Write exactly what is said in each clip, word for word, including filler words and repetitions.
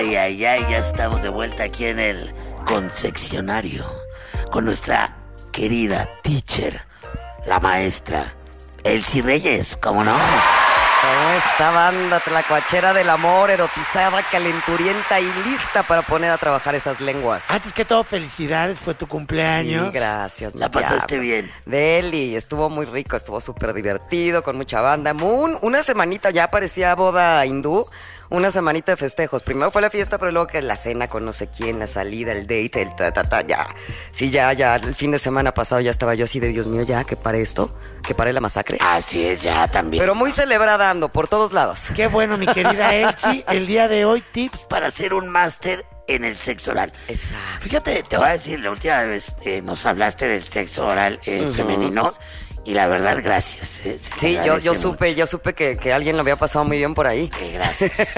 Ay, ay, ay, ya estamos de vuelta aquí en el confeccionario con nuestra querida teacher, la maestra Elsie Reyes, ¿cómo no? ¿Cómo está, banda tlacuachera del amor, erotizada, calenturienta y lista para poner a trabajar esas lenguas? Antes que todo, felicidades, fue tu cumpleaños. Sí, gracias. La pasaste bien. Deli, estuvo muy rico, estuvo súper divertido, con mucha banda. Un, una semanita ya parecía boda hindú. Una semanita de festejos. Primero fue la fiesta, pero luego que la cena con no sé quién, la salida, el date, el ta, ta, ta, ya. Sí, ya, ya, el fin de semana pasado ya estaba yo así de Dios mío, ya, que pare esto, que pare la masacre. Así es, ya también. Pero muy celebrando por todos lados. Qué bueno, mi querida Elsie. El día de hoy, tips para hacer un máster en el sexo oral. Exacto. Fíjate, te voy a decir, la última vez eh, nos hablaste del sexo oral eh, Uh-huh. femenino. Y la verdad, gracias. Eh, sí, yo, yo supe, mucho. yo supe que, que alguien lo había pasado muy bien por ahí. Sí, gracias.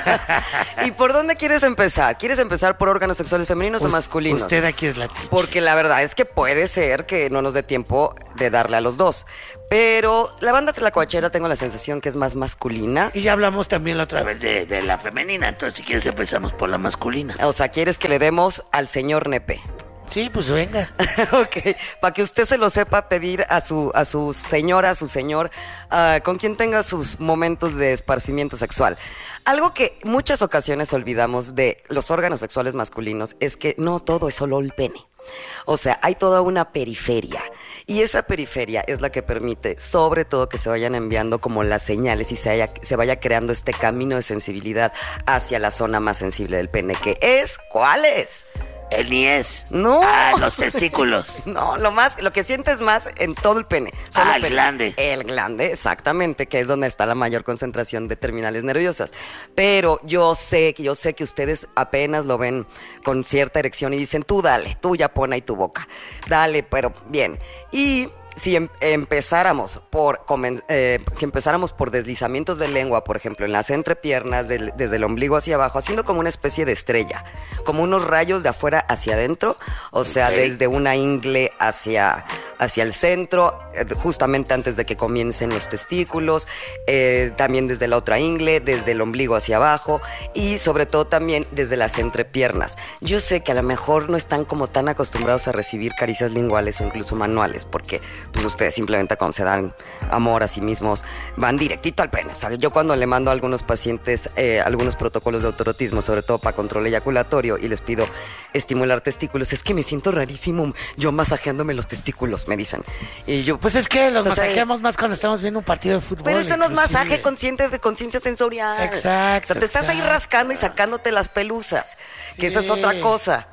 ¿Y por dónde quieres empezar? ¿Quieres empezar por órganos sexuales femeninos Us- o masculinos? Usted aquí es la teacher. Porque la verdad es que puede ser que no nos dé tiempo de darle a los dos. Pero la banda tlacuachera tengo la sensación que es más masculina. Y ya hablamos también la otra A vez. través de, de la femenina. Entonces, si quieres, empezamos por la masculina. O sea, ¿quieres que le demos al señor nepe? Sí, pues venga. Ok, para que usted se lo sepa pedir a su, a su señora, a su señor, uh, con quien tenga sus momentos de esparcimiento sexual. Algo que muchas ocasiones olvidamos de los órganos sexuales masculinos es que no todo es solo el pene. O sea, hay toda una periferia. Y esa periferia es la que permite, sobre todo, que se vayan enviando como las señales y se, haya, se vaya creando este camino de sensibilidad hacia la zona más sensible del pene, que es, ¿cuál es? El niés. No. Ah, los testículos. No, lo más, lo que sientes más en todo el pene. Solo Ah, el pene. glande. El glande, exactamente, que es donde está la mayor concentración de terminales nerviosas. Pero yo sé que yo sé que ustedes apenas lo ven con cierta erección y dicen, tú dale, tú ya pon ahí tu boca. Dale, pero bien. Y si em- empezáramos por comen- eh, si empezáramos por deslizamientos de lengua, por ejemplo, en las entrepiernas, del- desde el ombligo hacia abajo, haciendo como una especie de estrella, como unos rayos de afuera hacia adentro, o sea, Ok. desde una ingle hacia, hacia el centro, eh, justamente antes de que comiencen los testículos, eh, también desde la otra ingle, desde el ombligo hacia abajo y sobre todo también desde las entrepiernas. Yo sé que a lo mejor no están como tan acostumbrados a recibir caricias linguales o incluso manuales, porque pues ustedes simplemente cuando se dan amor a sí mismos van directito al pene. O sea, yo cuando le mando a algunos pacientes eh, algunos protocolos de autoerotismo, sobre todo para control eyaculatorio, y les pido estimular testículos, es que me siento rarísimo yo masajeándome los testículos, me dicen. Y yo, Pues es que los o sea, masajeamos más cuando estamos viendo un partido de fútbol. pero eso no es inclusive. masaje consciente de conciencia sensorial. Exacto, O sea, te estás ahí exacto. rascando y sacándote las pelusas, que esa es Sí. otra cosa.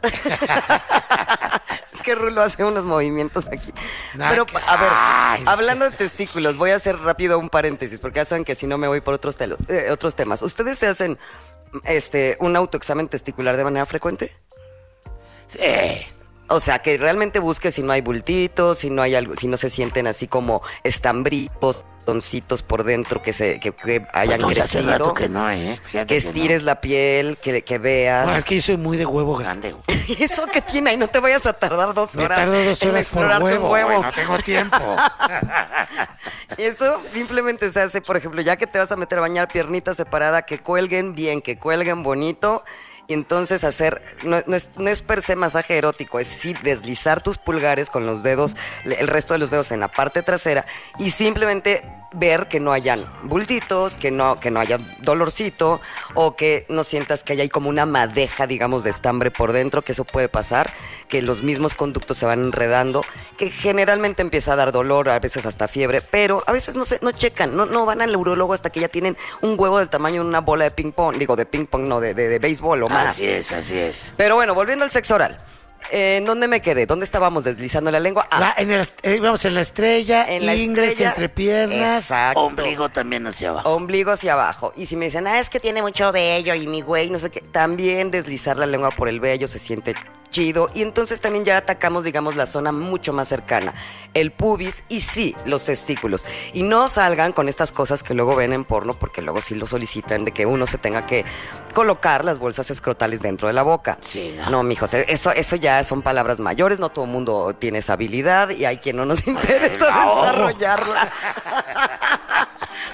Es que Rulo hace unos movimientos aquí. No, Pero, que- a ver, Ay. hablando de testículos, voy a hacer rápido un paréntesis, porque ya saben que si no me voy por otros, telo- eh, otros temas. ¿Ustedes se hacen este un autoexamen testicular de manera frecuente? Sí. O sea, que realmente busque si no hay bultitos, si no hay algo, si no se sienten así como estambritos, toncitos por dentro que se que, que hayan Pues no, ya hace crecido. rato que no, ¿eh? Fíjate Que estires no. la piel, que, que veas. Bueno, es que yo soy muy de huevo grande. Grande, güey. ¿Y eso qué tiene? Ahí no te vayas a tardar dos Me horas. tardo dos en horas por explorar tu huevo, huevo. güey, no tengo tiempo. Eso simplemente se hace, por ejemplo, ya que te vas a meter a bañar, piernita separada, que cuelguen bien, que cuelguen bonito. Y entonces hacer, no, no es, no es per se masaje erótico, es sí deslizar tus pulgares con los dedos, el resto de los dedos en la parte trasera y simplemente ver que no hayan bultitos, que no, que no haya dolorcito o que no sientas que haya ahí como una madeja, digamos, de estambre por dentro, que eso puede pasar, que los mismos conductos se van enredando, que generalmente empieza a dar dolor, a veces hasta fiebre, pero a veces no se, no checan, no, no van al urólogo hasta que ya tienen un huevo del tamaño de una bola de ping pong, digo de ping pong, no, de, de, de béisbol o más. Así es, así es. Pero bueno, volviendo al sexo oral. Eh, ¿En dónde me quedé? ¿Dónde estábamos deslizando la lengua? Ah, La- en el, eh, vamos en la estrella, en la ingles, estrella. entrepiernas. Exacto. Ombligo también hacia abajo. Ombligo hacia abajo. Y si me dicen, ah, es que tiene mucho vello y mi güey, no sé qué, también deslizar la lengua por el vello se siente chido. Y entonces también ya atacamos, digamos, la zona mucho más cercana. El pubis y sí, los testículos. Y no salgan con estas cosas que luego ven en porno, porque luego sí lo solicitan de que uno se tenga que colocar las bolsas escrotales dentro de la boca. Sí, ¿no? No, mijos, eso, eso ya son palabras mayores, no todo el mundo tiene esa habilidad y hay quien no nos interesa no. desarrollarla.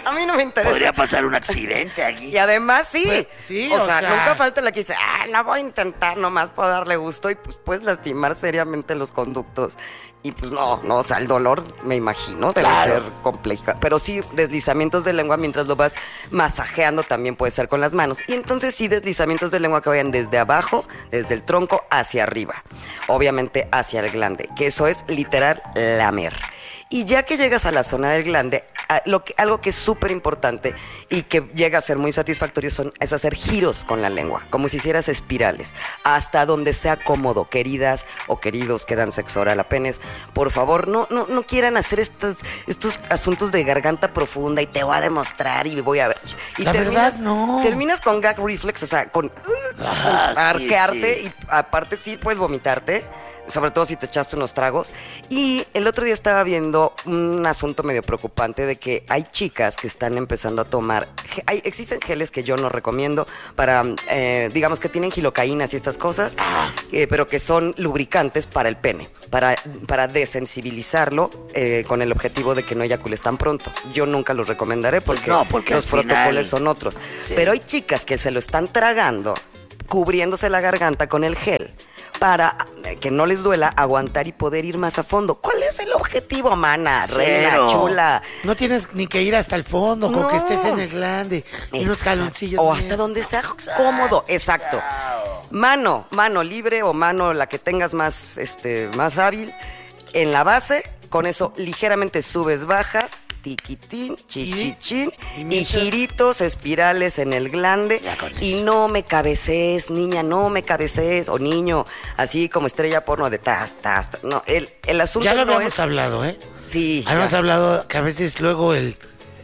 A mí no me interesa. Podría pasar un accidente aquí. Y además sí. Pues, sí, o, o sea, sea- nunca falta la que dice, ah, la voy a intentar nomás por darle gusto y pues puedes lastimar seriamente los conductos. Y pues no, no, o sea, el dolor, me imagino, debe Claro. ser compleja. Pero sí, deslizamientos de lengua mientras lo vas masajeando también puede ser con las manos. Y entonces sí, deslizamientos de lengua que vayan desde abajo, desde el tronco hacia arriba. Obviamente hacia el glande, que eso es literal lamer. Y ya que llegas a la zona del glande, a- lo que, algo que es súper importante y que llega a ser muy satisfactorio son, es hacer giros con la lengua, como si hicieras espirales, hasta donde sea cómodo, queridas o queridos que dan sexo oral a penes. Por favor, no, no, no quieran hacer estos, estos asuntos de garganta profunda y te voy a demostrar y voy a ver. Y La verdad, no. Terminas con gag reflex, o sea, con Ajá, sí, arquearte sí. y aparte sí puedes vomitarte, sobre todo si te echaste unos tragos. Y el otro día estaba viendo un asunto medio preocupante de que hay chicas que están empezando a tomar, ge- hay, existen geles que yo no recomiendo para, eh, digamos que tienen gilocaínas y estas cosas, eh, pero que son lubricantes para el pene, para, para desensibilizarlo eh, con el objetivo de que no eyacules tan pronto. Yo nunca los recomendaré Pues porque, no, porque los al final- protocolos son otros. Sí. Pero hay chicas que se lo están tragando, cubriéndose la garganta con el gel para eh, que no les duela aguantar y poder ir más a fondo. ¿Cuál es el objetivo, mana? Reina, Cero. chula. No tienes ni que ir hasta el fondo, con No. que estés en el glande. Y unos Exacto. caloncillos. O bien. hasta donde sea cómodo. Exacto. Mano, mano libre o mano la que tengas más, este, más hábil. En la base, con eso ligeramente subes, bajas, tiquitín, chichichín, Y- y y, mientras- giritos espirales en el glande. Ya con Y eso. no me cabecees, niña, no me cabecees, o niño, así como estrella porno de tas, tas, tas. No, el, el asunto Ya lo no habíamos es... hablado, ¿eh? Sí, Habíamos ya. hablado que a veces luego el,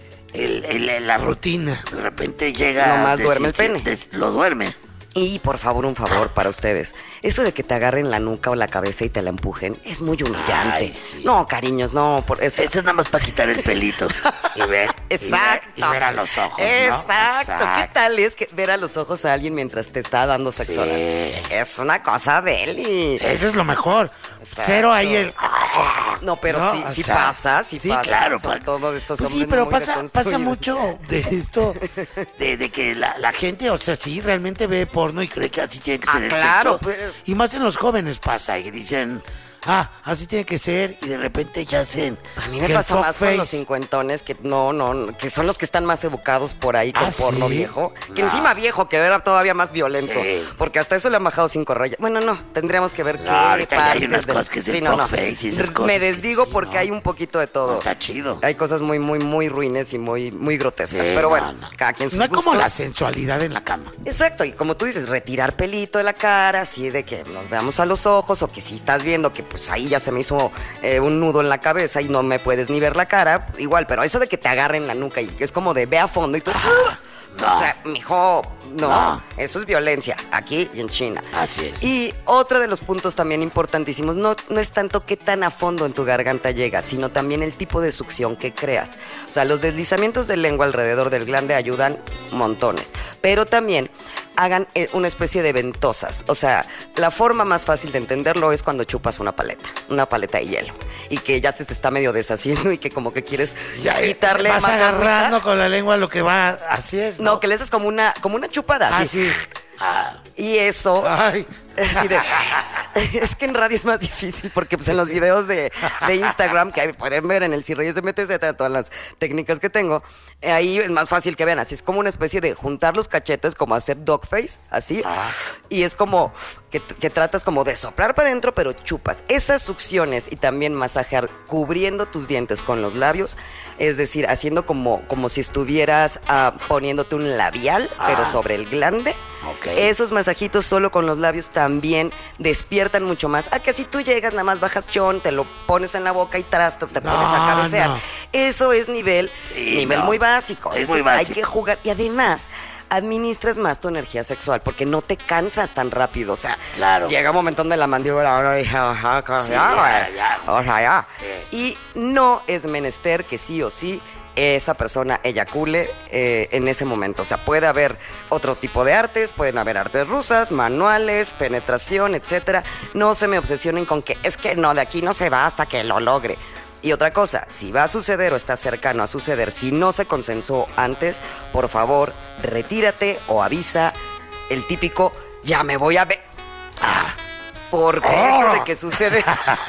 El, el- el- la rutina. rutina. De repente llega. Nomás des- duerme el des- pene. des- lo duerme. Y por favor, un favor para ustedes. Eso de que te agarren la nuca o la cabeza y te la empujen es muy humillante. Ay, sí. No, cariños, no. Por eso. Eso es nada más para quitar el pelito. Y ver. y ver- Exacto. Y ver, a los ojos. ¿no? Exacto. ¿Qué Exacto. tal es que ver a los ojos a alguien mientras te está dando sexo Sí. oral? Es una cosa deli. Eso es lo mejor. Exacto. Cero ahí el... No, pero No, sí, o sí sea, pasa, sí, sí, pasa. claro, Son pa- todos estos Pues sí, hombres pero muy pasa, pasa deconstruidos. mucho de esto. De, de que la, la gente, o sea, sí realmente ve porno y cree que así tiene que Ah, ser el claro, sexo. pues. Y más en los jóvenes pasa. Y dicen, Ah, así tiene que ser. y de repente ya hacen. A mí me Que el pasa más con fuckface. los cincuentones que no, no, no, que son los que están más educados por ahí con ¿Ah, porno sí? viejo. Que No. encima viejo, que era todavía más violento. Sí. Porque hasta eso le han bajado cinco rayas. Bueno, no, tendríamos que ver No, qué ahorita ya hay partes unas del- cosas que es el Sí, no, no. fuckface y esas Me cosas que desdigo sí, porque no. hay un poquito de todo. No está chido. Hay cosas muy, muy, muy ruines y muy, muy grotescas. Sí, Pero no, bueno, no. cada quien sus No es como gustos. la sensualidad en la cama. Exacto, y como tú dices, retirar pelito de la cara, así de que nos veamos a los ojos, o que si estás viendo que pues ahí ya se me hizo eh, un nudo en la cabeza y no me puedes ni ver la cara, igual, pero eso de que te agarren la nuca y que es como de ve a fondo y tú... ¡ah! no. O sea, mijo, no, No. eso es violencia, aquí y en China. Así es. Y otro de los puntos también importantísimos, no, no es tanto qué tan a fondo en tu garganta llega, sino también el tipo de succión que creas. O sea, los deslizamientos de lengua alrededor del glande ayudan montones, pero también hagan eh, una especie de ventosas. O sea, la forma más fácil de entenderlo es cuando chupas una paleta, una paleta de hielo, y que ya se te está medio deshaciendo y que como que quieres Ya, eh, quitarle vas más agarrando agüita. con la lengua lo que va. Así es. No, que le haces como una, como una chupada, así. Así. Ah, Y eso... Ay. Así de- es que en radio es más difícil porque pues en los videos de, de Instagram que ahí pueden ver en el Cirreyes M T Z todas las técnicas que tengo, eh, ahí es más fácil que vean, así es como una especie de juntar los cachetes como hacer dogface, así, Ah. y es como que, que tratas como de soplar para adentro pero chupas. Esas succiones y también masajear cubriendo tus dientes con los labios, es decir, haciendo como, como si estuvieras ah, poniéndote un labial pero Ah. sobre el glande. ok. Esos masajitos solo con los labios también despiertan mucho más. A que si tú llegas, nada más bajas chon, te lo pones en la boca y tras, te, te No, pones a cabecear. no. Eso es nivel, Sí, nivel no. muy básico. Es Esto muy es- Hay básico. que jugar. Y además, administras más tu energía sexual porque no te cansas tan rápido. O sea, Claro. llega un momento donde la mandíbula ahora dije, ajá, Sí, ya, ya, güey. ya. O sea, ya. Sí. Y no es menester que sí o sí esa persona eyacule eh, en ese momento. O sea, puede haber otro tipo de artes, pueden haber artes rusas, manuales, penetración, etcétera. No se me obsesionen con que es que no, de aquí no se va hasta que lo logre. Y otra cosa, si va a suceder o está cercano a suceder, si no se consensó antes, por favor, retírate o avisa el típico, ya me voy a ver. Ah, porque Oh. eso de que sucede,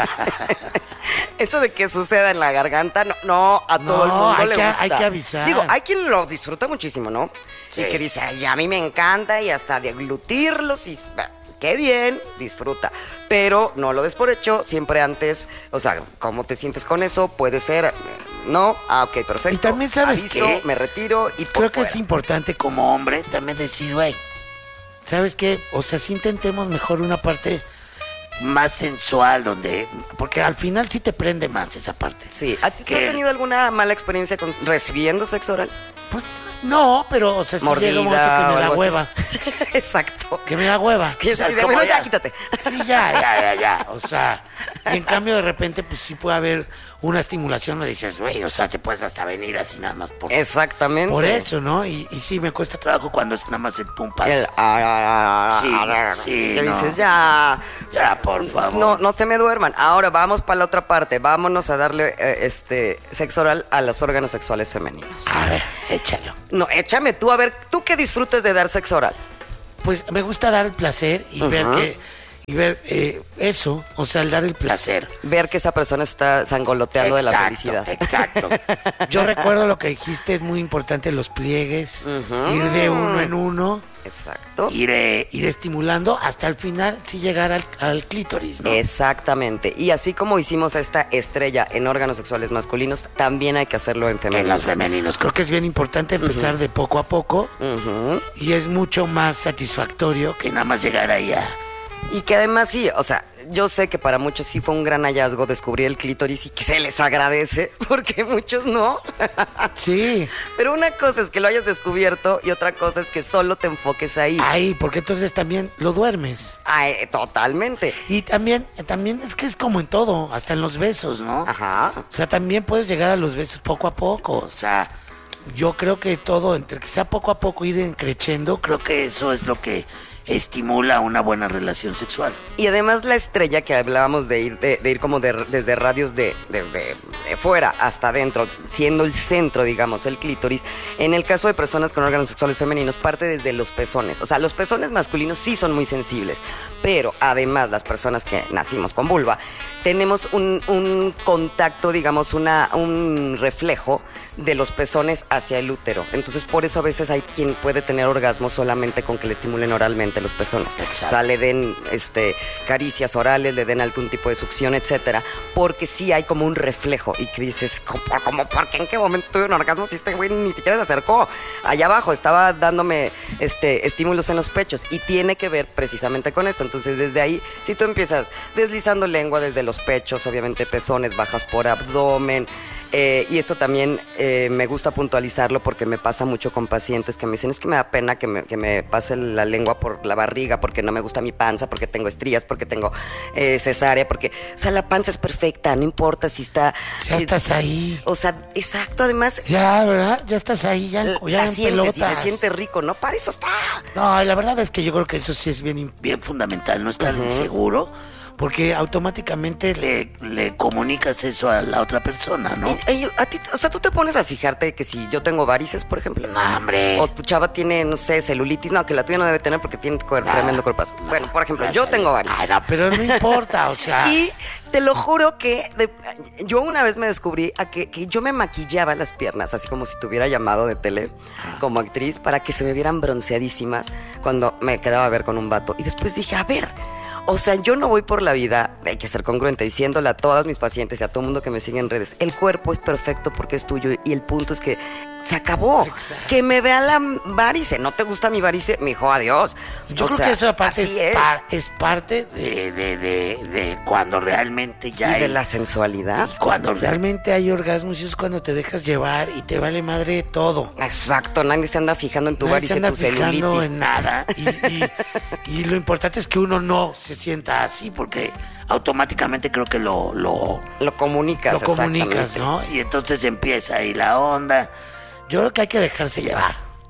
eso de que suceda en la garganta, no, no a todo No, el mundo hay le que- gusta. hay que avisar. Digo, hay quien lo disfruta muchísimo, ¿no? Sí. Y que dice, ay, a mí me encanta y hasta deglutirlos y... Qué bien, disfruta. Pero no lo des por hecho, siempre antes, o sea, ¿cómo te sientes con eso? Puede ser, eh, no, ah, ok, perfecto. Y también, ¿sabes Aviso, qué? me retiro y por Creo que es fuera. importante como hombre también decir, güey, ¿sabes qué? O sea, sí intentemos mejor una parte más sensual, donde... Porque al final sí te prende más esa parte. Sí, ¿a ti tú que- has tenido alguna mala experiencia con recibiendo sexo oral? Pues no, pero, o sea, sí llega un momento Mordida que o me da algo así. hueva. Exacto. Que me da hueva. Que es ¿Sabes así de, cómo? bueno, ya, quítate. Sí, ya, ya, ya, ya. O sea, y en cambio de repente, pues sí puede haber una estimulación, no dices, güey, o sea, te puedes hasta venir así nada más por, Exactamente. por eso, ¿no? Y, y sí, me cuesta trabajo cuando es nada más el pumpas. El, ah, ah, ah, Sí, ah, sí, que no. dices, ya. Ya, por favor. No, no se me duerman. Ahora vamos para la otra parte. Vámonos a darle eh, este sexo oral a los órganos sexuales femeninos. A ver, échalo. No, échame tú, a ver, ¿tú qué disfrutes de dar sexo oral? Pues me gusta dar el placer y ver Ujú. que, y ver eh, eso, o sea, el dar el placer. Ver que esa persona está sangoloteando de la Exacto, felicidad. Exacto. Yo recuerdo lo que dijiste, es muy importante los pliegues, Ujú. ir de uno en uno, Exacto. ir, eh, ir estimulando hasta el final, sí llegar al, al clítoris, ¿no? Exactamente. Y así como hicimos esta estrella en órganos sexuales masculinos, también hay que hacerlo en En femeninos. los femeninos. Creo que es bien importante empezar de poco a poco Ujú. y es mucho más satisfactorio que nada más llegar ahí a... Y que además sí, o sea, yo sé que para muchos sí fue un gran hallazgo descubrir el clítoris y que se les agradece, porque muchos no. Sí, Pero una cosa es que lo hayas descubierto y otra cosa es que solo te enfoques ahí. ahí, porque entonces también lo duermes. Ay, totalmente. Y también, también es que es como en todo, hasta en los besos, ¿no? Ajá. O sea, también puedes llegar a los besos poco a poco. O sea, yo creo que todo, entre que sea poco a poco ir creciendo, creo que eso es lo que estimula una buena relación sexual. Y además la estrella que hablábamos de ir, de, de ir como de- desde radios de, desde de fuera hasta adentro, siendo el centro, digamos, el clítoris, en el caso de personas con órganos sexuales femeninos, parte desde los pezones. O sea, los pezones masculinos sí son muy sensibles, pero además las personas que nacimos con vulva, tenemos un, un contacto, digamos, una, un reflejo de los pezones hacia el útero. Entonces, por eso a veces hay quien puede tener orgasmo solamente con que le estimulen oralmente los pezones. Exacto. O sea, le den este, caricias orales, le den algún tipo de succión, etcétera, porque sí hay como un reflejo y que dices, ¿cómo, cómo por qué en qué momento tuve un orgasmo si este güey ni siquiera se acercó? Allá abajo estaba dándome este, estímulos en los pechos y tiene que ver precisamente con esto. Entonces, desde ahí, si tú empiezas deslizando lengua desde los pechos, obviamente pezones, bajas por abdomen, eh, y esto también eh, me gusta puntualizarlo porque me pasa mucho con pacientes que me dicen, es que me da pena que me, que me pase la lengua por la barriga porque no me gusta mi panza, porque tengo estrías, porque tengo eh, cesárea, porque, o sea, la panza es perfecta, no importa si está... Ya eh, estás ahí. O sea, exacto, además... Ya, ¿verdad? Ya estás ahí, ya, en- ya la en sientes y pelotas. se siente rico, ¿no? Para eso está. No, y la verdad es que yo creo que eso sí es bien, bien fundamental, no estar Ujú. inseguro, porque automáticamente le, le comunicas eso a la otra persona, ¿no? Y- y a ti, o sea, tú te pones a fijarte que si yo tengo varices, por ejemplo, No, hombre. o tu chava tiene, no sé, celulitis, no, que la tuya no debe tener porque tiene cuer- No, tremendo cuerpazo. no, Bueno, por ejemplo, gracias yo a tengo Dios. varices. Ay, no, pero no importa, o sea... Y te lo juro que de- yo una vez me descubrí a que, que yo me maquillaba las piernas, así como si tuviera llamado de tele, como actriz, para que se me vieran bronceadísimas cuando me quedaba a ver con un vato. Y después dije, a ver, o sea, yo no voy por la vida, hay que ser congruente, diciéndole a todas mis pacientes y a todo el mundo que me sigue en redes, el cuerpo es perfecto porque es tuyo y el punto es que se acabó. Exacto. Que me vea la varice, ¿no te gusta mi varice? Me dijo, adiós. Yo O creo sea, que eso aparte es, así es. par- es parte de, de, de, de cuando realmente Y ya de hay- la sensualidad. cuando realmente hay orgasmos y es cuando te dejas llevar y te vale madre todo. Exacto, nadie se anda fijando en tu Nadie se varice, anda tu fijando celulitis. en nada. Y, y- y lo importante es que uno no se sienta así porque automáticamente creo que lo, lo, Lo comunicas, lo comunicas, exactamente. ¿no? Y entonces empieza ahí la onda. Yo creo que hay que dejarse llevar.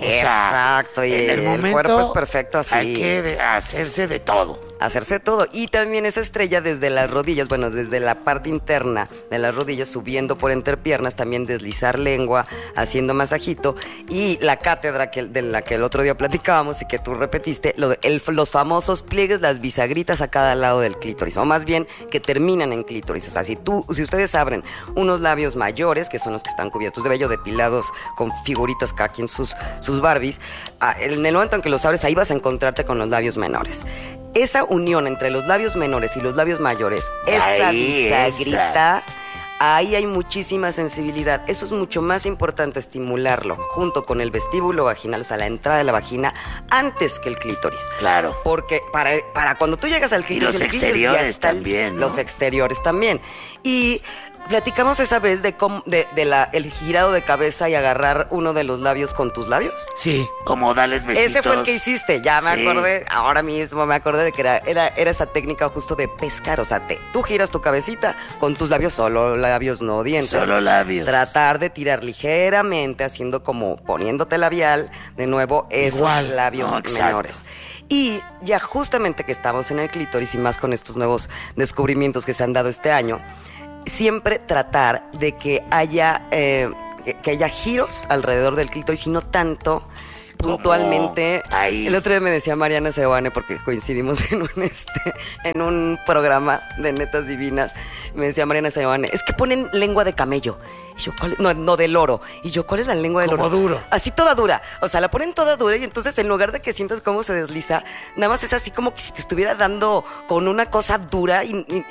O sea, Exacto, y en el, el momento cuerpo es perfecto así. Hay que de- hacerse de todo. Hacerse todo. Y también esa estrella desde las rodillas, bueno, desde la parte interna de las rodillas, subiendo por entrepiernas, también deslizar lengua, haciendo masajito. Y la cátedra que, de la que el otro día platicábamos y que tú repetiste, lo de- el- los famosos pliegues, las bisagritas a cada lado del clítoris, o más bien que terminan en clítoris. O sea, si tú, si ustedes abren unos labios mayores, que son los que están cubiertos de vello, depilados con figuritas cada quien sus, sus Barbies, ah, en el momento en que los abres, ahí vas a encontrarte con los labios menores. Esa unión entre los labios menores y los labios mayores, esa Ahí, bisagrita, ahí hay muchísima sensibilidad. Eso es mucho más importante estimularlo junto con el vestíbulo vaginal, o sea, la entrada de la vagina, antes que el clítoris. Claro. Porque para, para cuando tú llegas al clítoris, los el clítoris ya exteriores está listo. también, ¿no? Los exteriores también. Y platicamos esa vez de, cómo, de, de la, el girado de cabeza y agarrar uno de los labios con tus labios. Sí. Como darles besitos. Ese fue el que hiciste, ya me Sí. acordé, ahora mismo me acordé de que era, era, era esa técnica justo de pescar, o sea, te, tú giras tu cabecita con tus labios, solo labios, no dientes. Solo labios. Tratar de tirar ligeramente, haciendo como poniéndote labial, de nuevo, esos Igual, labios ¿no? Exacto. menores. Y ya justamente que estamos en el clítoris y más con estos nuevos descubrimientos que se han dado este año, siempre tratar de que haya, eh, que- que haya giros alrededor del clítoris y no tanto puntualmente. ahí. El otro día me decía Mariana Seoane, porque coincidimos en un este en un programa de Netas Divinas, me decía Mariana Seoane, es que ponen lengua de camello. Y yo, ¿cuál es? No, no, de loro. Y yo, ¿cuál es la lengua del Como loro? duro. Así toda dura. O sea, la ponen toda dura y entonces en lugar de que sientas cómo se desliza, nada más es así como que si te estuviera dando con una cosa dura y, y-